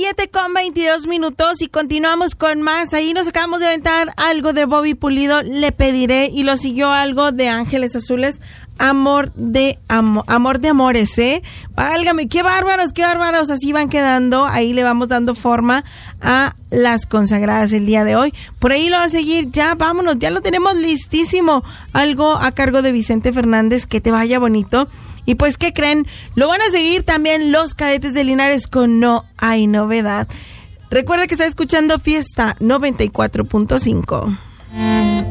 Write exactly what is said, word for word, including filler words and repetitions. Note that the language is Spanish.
siete con veintidós minutos y continuamos con más. Ahí nos acabamos de aventar algo de Bobby Pulido, Le Pediré, y lo siguió algo de Ángeles Azules, Amor de amo, Amor de Amores, ¿eh? Válgame, qué bárbaros, qué bárbaros, así van quedando. Ahí le vamos dando forma a las consagradas el día de hoy. Por ahí lo va a seguir, ya vámonos, ya lo tenemos listísimo. Algo a cargo de Vicente Fernández, que te vaya bonito. Y pues, ¿qué creen? Lo van a seguir también los Cadetes de Linares con No Hay Novedad. Recuerda que está escuchando Fiesta noventa y cuatro punto cinco.